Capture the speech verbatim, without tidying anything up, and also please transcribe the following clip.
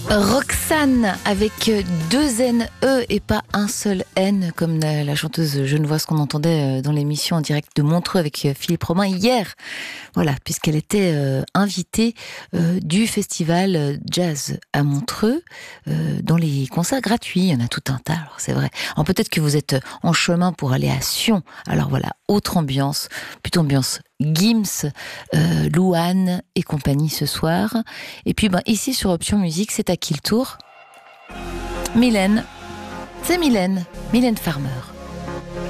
Roxane avec deux N E et pas un seul N comme la chanteuse genevoise qu'on entendait dans l'émission en direct de Montreux avec Philippe Romain hier. Voilà, puisqu'elle était euh, invitée euh, du festival Jazz à Montreux euh, dans les concerts gratuits. Il y en a tout un tas, alors c'est vrai. Alors peut-être que vous êtes en chemin pour aller à Sion. Alors voilà, autre ambiance, plutôt ambiance Gims, euh, Louane et compagnie ce soir. Et puis ben, ici sur Option Musique, c'est à qui le tour ? Mylène. C'est Mylène, Mylène Farmer.